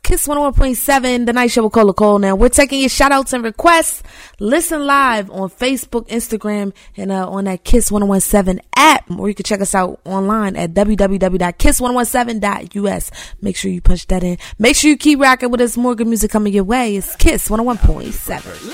Kiss 101.7, The Night Show with Cola Cole. Now, we're taking your shout outs and requests. Listen live on Facebook, Instagram, and on that Kiss 101.7 app. Or you can check us out online at www.kiss117.us. Make sure you punch that in. Make sure you keep rocking with us. More good music coming your way. It's Kiss 101.7.